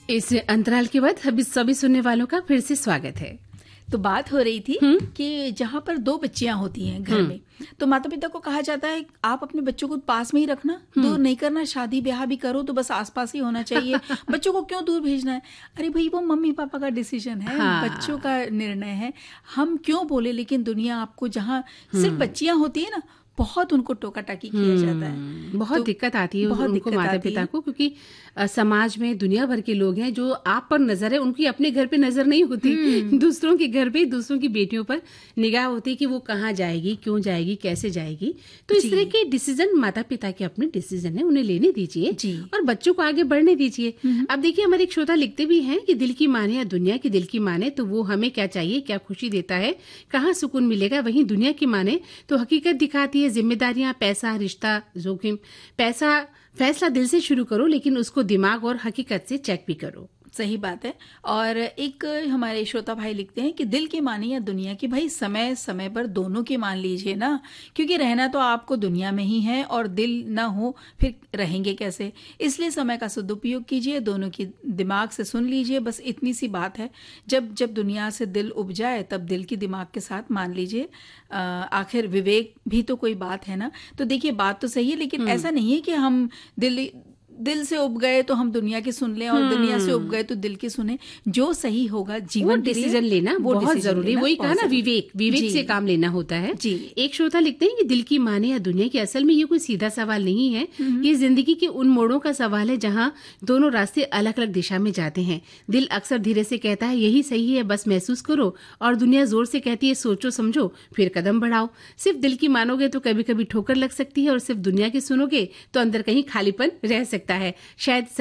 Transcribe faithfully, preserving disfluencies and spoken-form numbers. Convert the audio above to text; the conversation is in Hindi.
इस अंतराल के बाद अभी सभी सुनने वालों का फिर से स्वागत है। तो बात हो रही थी कि जहाँ पर दो बच्चियां होती हैं घर में, तो माता पिता को कहा जाता है आप अपने बच्चों को पास में ही रखना, दूर नहीं करना, शादी ब्याह भी करो तो बस आसपास ही होना चाहिए। बच्चों को क्यों दूर भेजना है? अरे भाई वो मम्मी पापा का डिसीजन है, हाँ। बच्चों का निर्णय है, हम क्यों बोले। लेकिन दुनिया आपको जहाँ सिर्फ बच्चियां होती है ना, बहुत उनको टोका टाकी किया जाता है, बहुत तो दिक्कत आती है उनको माता पिता को, क्योंकि आ, समाज में दुनिया भर के लोग हैं जो आप पर नजर है, उनकी अपने घर पे नजर नहीं होती, दूसरों के घर पे, दूसरों की बेटियों पर निगाह होती है कि वो कहाँ जाएगी, क्यों जाएगी, कैसे जाएगी। तो इस तरह के डिसीजन माता पिता के अपने डिसीजन है, उन्हें लेने दीजिए और बच्चों को आगे बढ़ने दीजिए। अब देखिए हमारे एक श्रोता लिखते भी हैं कि दिल की माने या दुनिया की दिल की माने तो वो हमें क्या चाहिए, क्या खुशी देता है, कहाँ सुकून मिलेगा। वहीं दुनिया की माने तो हकीकत दिखाती है, जिम्मेदारियां, पैसा, रिश्ता, जोखिम। पैसा फैसला दिल से शुरू करो, लेकिन उसको दिमाग और हकीकत से चेक भी करो। सही बात है। और एक हमारे श्रोता भाई लिखते हैं कि दिल की माने या दुनिया की, भाई समय समय पर दोनों की मान लीजिए ना, क्योंकि रहना तो आपको दुनिया में ही है और दिल ना हो फिर रहेंगे कैसे। इसलिए समय का सदुपयोग कीजिए, दोनों की दिमाग से सुन लीजिए, बस इतनी सी बात है। जब जब दुनिया से दिल उब जाए तब दिल की दिमाग के साथ मान लीजिए। आखिर विवेक भी तो कोई बात है ना। तो देखिए बात तो सही है, लेकिन ऐसा नहीं है कि हम दिल दिल से उब गए तो हम दुनिया की सुन लें और दुनिया से उब गए तो दिल की सुने। जो सही होगा जीवन डिसीजन लेना वो बहुत जरूरी। वही कहा ना, विवेक विवेक से काम लेना होता है जी। एक श्रोता लिखते हैं कि दिल की माने या दुनिया की, असल में ये कोई सीधा सवाल नहीं है, ये जिंदगी के उन मोड़ों का सवाल है जहाँ दोनों रास्ते अलग अलग दिशा में जाते हैं। दिल अक्सर धीरे से कहता है यही सही है, बस महसूस करो, और दुनिया जोर से कहती है सोचो समझो फिर कदम बढ़ाओ। सिर्फ दिल की मानोगे तो कभी कभी ठोकर लग सकती है, और सिर्फ दुनिया की सुनोगे तो अंदर कहीं खालीपन रह सकता है। शायद